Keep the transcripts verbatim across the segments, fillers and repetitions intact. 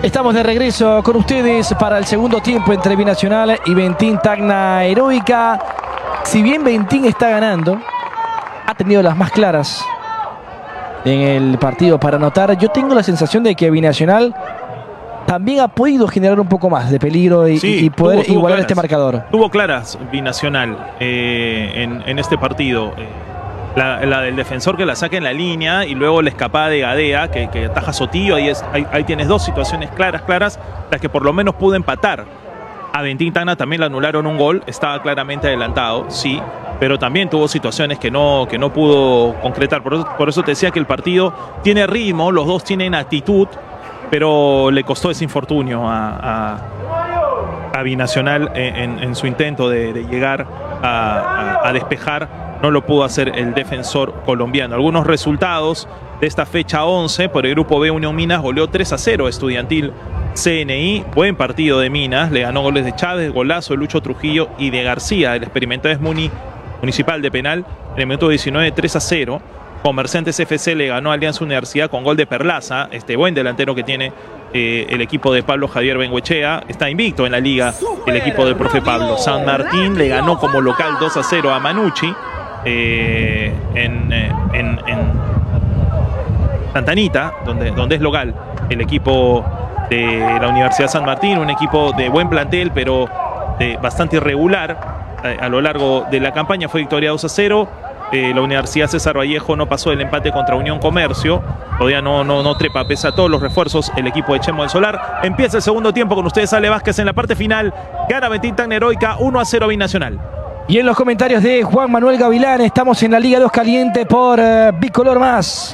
Estamos de regreso con ustedes para el segundo tiempo entre Binacional y Bentín Tacna Heroica. Si bien Bentín está ganando, ha tenido las más claras en el partido para anotar. Yo tengo la sensación de que Binacional también ha podido generar un poco más de peligro y, sí, y poder tuvo, tuvo igualar claras, este marcador. Tuvo claras Binacional eh, en, en este partido. La, la del defensor que la saca en la línea y luego la escapada de Gadea que, que ataja Sotillo. Ahí, es, ahí, ahí tienes dos situaciones claras, claras, las que por lo menos pudo empatar. A Bentín Tacna también le anularon un gol, estaba claramente adelantado, sí, pero también tuvo situaciones que no, que no pudo concretar. Por eso, por eso te decía que el partido tiene ritmo, los dos tienen actitud, pero le costó ese infortunio a, a, a Binacional en, en, en su intento de, de llegar a, a, a despejar. No lo pudo hacer el defensor colombiano. Algunos resultados de esta fecha once por el grupo B. Unión Minas goleó tres a cero Estudiantil C N I. Buen partido de Minas. Le ganó goles de Chávez, golazo de Lucho Trujillo y de García. El experimentado es Muni, municipal de penal. En el minuto diecinueve, tres a cero. Comerciantes F C le ganó a Alianza Universidad con gol de Perlaza. Este buen delantero que tiene eh, el equipo de Pablo Javier Bengoechea. Está invicto en la liga el equipo del profe Pablo. San Martín le ganó como local dos a cero a Manucci. Eh, en, eh, en, en Santa Anita, donde, donde es local el equipo de la Universidad San Martín, un equipo de buen plantel pero de bastante irregular eh, a lo largo de la campaña. Fue victoria dos a cero. eh, la Universidad César Vallejo no pasó el empate contra Unión Comercio, todavía no, no, no trepa pese a todos los refuerzos el equipo de Chemo del Solar. Empieza el segundo tiempo con ustedes, Ale Vázquez en la parte final. Gana Bentín Tacna Heroica uno a cero Binacional. Y en los comentarios de Juan Manuel Gavilán, estamos en la Liga dos Caliente por uh, Bicolor Más.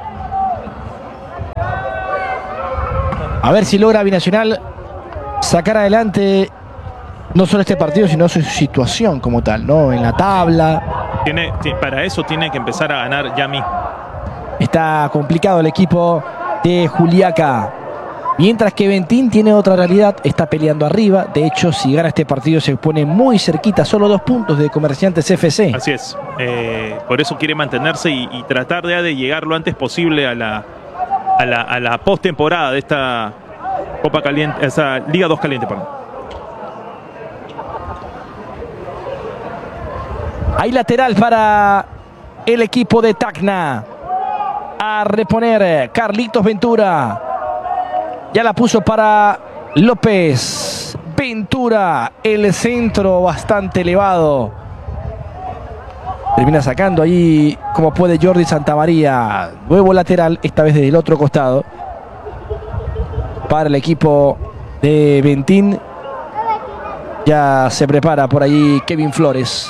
A ver si logra Binacional sacar adelante no solo este partido, sino su situación como tal, ¿no? En la tabla. Tiene, para eso tiene que empezar a ganar ya mismo. Está complicado el equipo de Juliaca. Mientras que Bentín tiene otra realidad, está peleando arriba. De hecho, si gana este partido se pone muy cerquita, solo dos puntos de Comerciantes F C. Así es, eh, por eso quiere mantenerse y, y tratar de, de llegar lo antes posible a la, a la, a la postemporada de esta Copa Caliente, esa Liga dos Caliente, perdón. Hay lateral para el equipo de Tacna. A reponer Carlitos Ventura. Ya la puso para López. Ventura, el centro bastante elevado. Termina sacando ahí como puede Jordi Santamaría. Nuevo lateral, esta vez desde el otro costado. Para el equipo de Bentín. Ya se prepara por ahí Kevin Flores.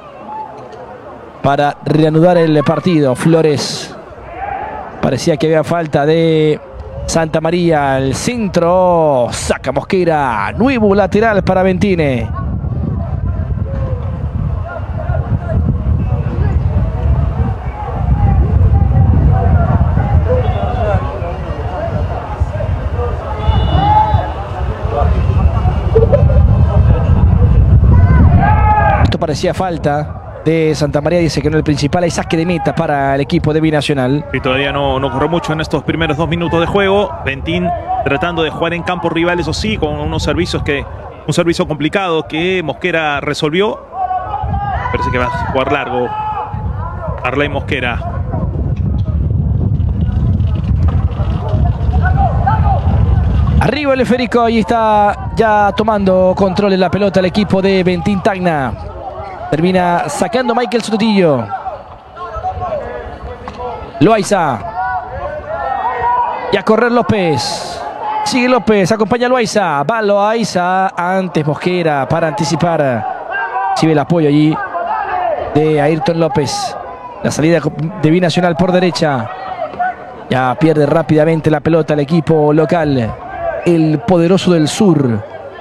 Para reanudar el partido. Flores. Parecía que había falta de Santamaría, el centro, saca Mosquera, nuevo lateral para Bentine. Esto parecía falta de Santamaría, dice que no es el principal. Hay saque de meta para el equipo de Binacional. Y todavía no, no corrió mucho en estos primeros dos minutos de juego. Bentín tratando de jugar en campo rival, eso sí, con unos servicios que, un servicio complicado que Mosquera resolvió. Parece que va a jugar largo Arley Mosquera. Arriba el esférico, ahí está ya tomando control de la pelota el equipo de Bentín Tacna. Termina sacando Michael Sotillo. Loaiza. Y a correr López. Sigue López, acompaña a Loaiza. Va Loaiza. Antes Mosquera para anticipar. Si ve el apoyo allí de Ayrton López. La salida de Binacional por derecha. Ya pierde rápidamente la pelota el equipo local. El poderoso del sur.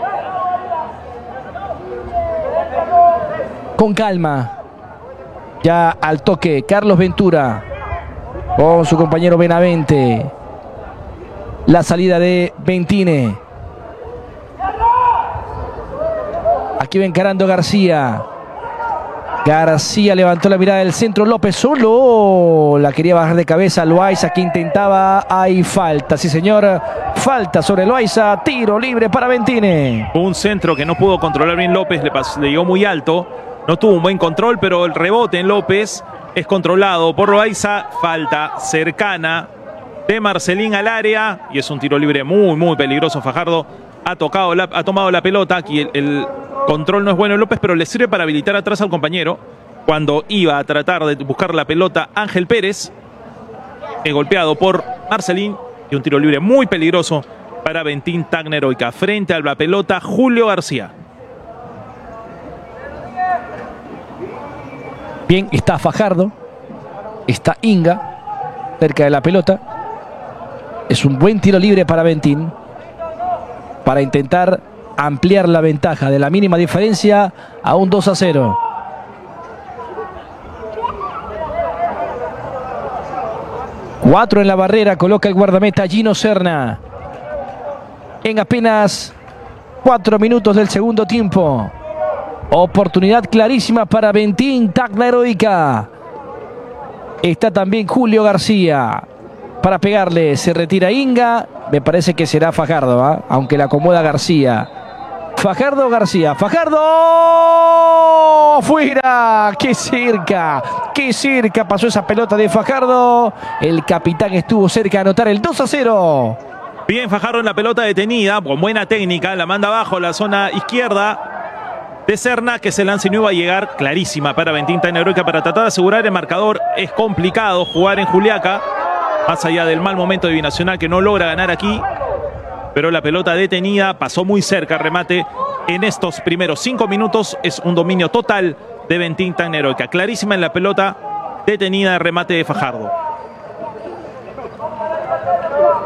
Con calma. Ya al toque. Carlos Ventura. Con su compañero Benavente. La salida de Bentine. Aquí va encarando García. García levantó la mirada del centro. López solo la quería bajar de cabeza. Loaiza que intentaba. Hay falta, sí señor. Falta sobre Loaiza. Tiro libre para Ventine. Un centro que no pudo controlar bien López. Le, pasó, le llegó muy alto. No tuvo un buen control, pero el rebote en López es controlado por Loaiza. Falta cercana de Marcelín al área. Y es un tiro libre muy, muy peligroso. Fajardo ha, tocado la, ha tomado la pelota. Aquí el... el control no es bueno en López, pero le sirve para habilitar atrás al compañero. Cuando iba a tratar de buscar la pelota Ángel Pérez, es golpeado por Marcelín. Y un tiro libre muy peligroso para Ventín Tecnoheroica. Frente a la pelota Julio García. Bien, está Fajardo. Está Inga cerca de la pelota. Es un buen tiro libre para Ventín, para intentar ampliar la ventaja de la mínima diferencia a un dos a cero. Cuatro en la barrera, coloca el guardameta Gino Serna. En apenas cuatro minutos del segundo tiempo. Oportunidad clarísima para Ventín Tecnoheroica. Está también Julio García para pegarle. Se retira Inga. Me parece que será Fajardo, ¿eh? Aunque la acomoda García. Fajardo García. ¡Fajardo! ¡Fuera! ¡Qué cerca! ¡Qué cerca pasó esa pelota de Fajardo! El capitán estuvo cerca de anotar el dos a cero. Bien Fajardo en la pelota detenida, con buena técnica. La manda abajo, la zona izquierda de Serna, que se lanza y no iba a llegar. Clarísima para Ventín Tecnoheroica para tratar de asegurar el marcador. Es complicado jugar en Juliaca, más allá del mal momento de Binacional, que no logra ganar aquí. Pero la pelota detenida pasó muy cerca. Remate en estos primeros cinco minutos. Es un dominio total de Ventín Tecnoheroica. Clarísima en la pelota detenida, remate de Fajardo.